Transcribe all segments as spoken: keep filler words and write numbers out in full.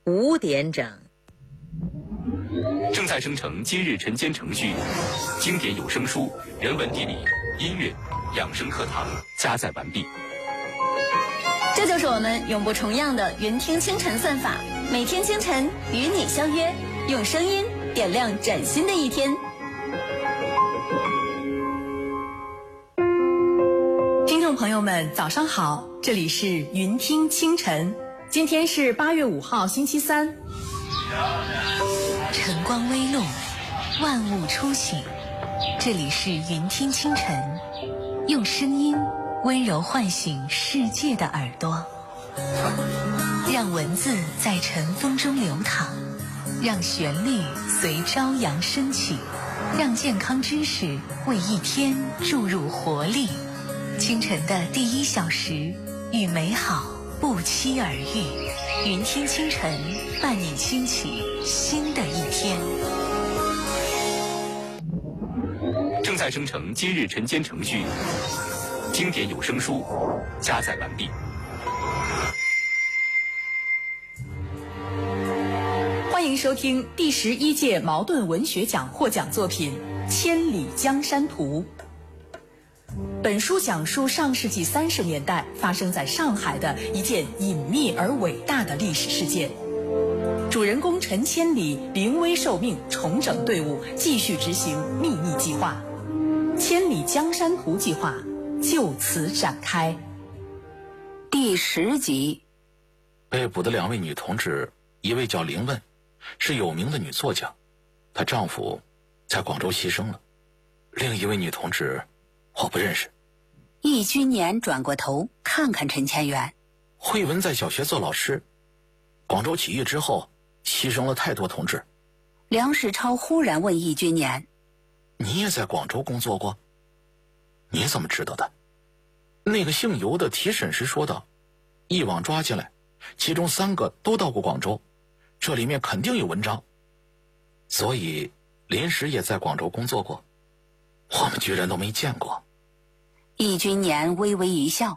五点整。 正在生成今日晨间程序，经典有声书、人文地理、音乐、养生课堂加载完毕。 这就是我们永不重样的云听清晨算法，每天清晨与你相约，用声音点亮崭新的一天。 听众朋友们，早上好，这里是云听清晨，今天是八月五号，星期三。 晨光微露，万物初醒，这里是云听清晨，用声音温柔唤醒世界的耳朵，让文字在晨风中流淌，让旋律随朝阳升起，让健康知识为一天注入活力。清晨的第一小时，与美好不期而遇，云听清晨伴你兴起新的一天。 正在生成今日晨间程序，经典有声书加载完毕。 欢迎收听第十一届茅盾文学奖获奖作品《千里江山图》。本书讲述上世纪三十年代发生在上海的一件隐秘而伟大的历史事件。主人公陈千里临危受命，重整队伍，继续执行秘密计划。千里江山图计划就此展开。 第十集。 被捕的两位女同志，一位叫林问，是有名的女作家，她丈夫在广州牺牲了；另一位女同志我不认识。 易君年转过头看看陈千元。 慧文在小学做老师，广州起义之后牺牲了太多同志。 梁实超忽然问易君年： 你也在广州工作过？你怎么知道的？那个姓尤的提审时说道，一网抓进来，其中三个都到过广州，这里面肯定有文章。所以临时也在广州工作过，我们居然都没见过。 易君年微微一笑。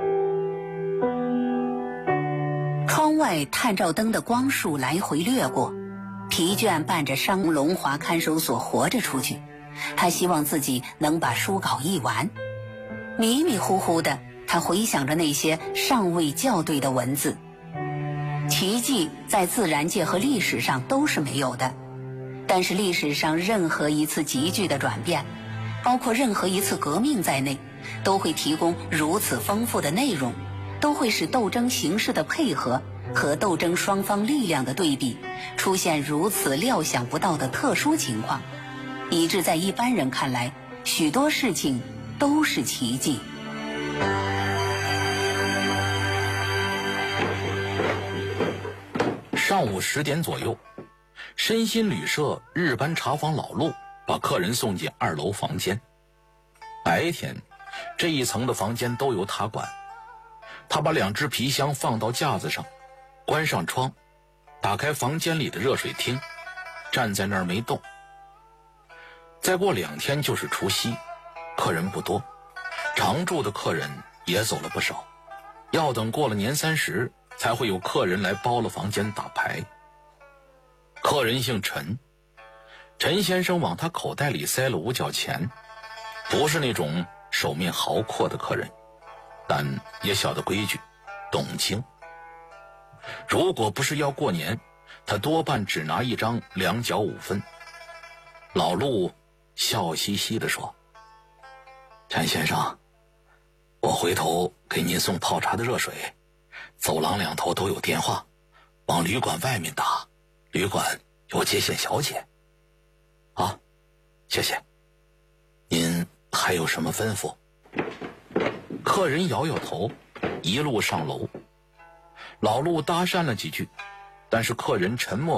窗外探照灯的光束来回掠过，疲倦伴着商龙华看守所活着出去。他希望自己能把书稿译完。迷迷糊糊的，他回想着那些尚未校对的文字。奇迹在自然界和历史上都是没有的，但是历史上任何一次急剧的转变，包括任何一次革命在内，都会提供如此丰富的内容，都会使斗争形势的配合和斗争双方力量的对比出现如此料想不到的特殊情况，以致在一般人看来，许多事情都是奇迹。 上午十点左右，身心旅社日班茶房老陆把客人送进二楼房间。白天这一层的房间都由他管，他把两只皮箱放到架子上，关上窗，打开房间里的热水厅，站在那儿没动。再过两天就是除夕，客人不多，常住的客人也走了不少，要等过了年三十才会有客人来包了房间打牌。客人姓陈，陈先生往他口袋里塞了五角钱，不是那种手面豪阔的客人，但也晓得规矩，懂经。如果不是要过年，他多半只拿一张两角五分。老陆笑嘻嘻地说：陈先生，我回头给您送泡茶的热水，走廊两头都有电话，往旅馆外面打，旅馆有接线小姐。啊，谢谢。您还有什么吩咐？客人摇摇头，一路上楼。老陆搭讪了几句，但是客人沉默